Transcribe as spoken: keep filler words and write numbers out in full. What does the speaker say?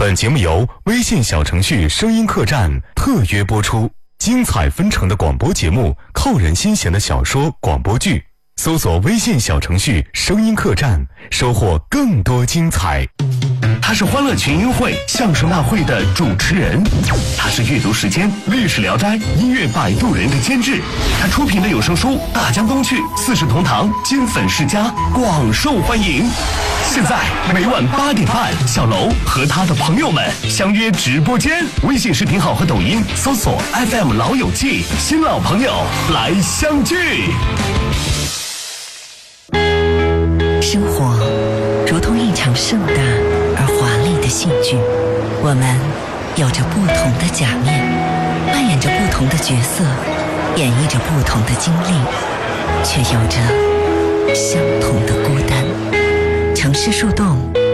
本节目由微信小程序声音客栈特约播出，精彩纷呈的广播节目，扣人心弦的小说广播剧，搜索微信小程序声音客栈，收获更多精彩。 他是欢乐群英会相声大会的主持人，他是阅读时间历史聊斋音乐摆渡人的监制，他出品的有声书《大江东去》《四世同堂》金粉世家广受欢迎。现在每晚八点半，小楼和他的朋友们相约直播间，微信视频号和抖音搜索 F M 老友记，新老朋友来相聚。 生活如同一场盛大而华丽的戏剧，我们有着不同的假面，扮演着不同的角色，演绎着不同的经历，却有着相同的孤单。城市树洞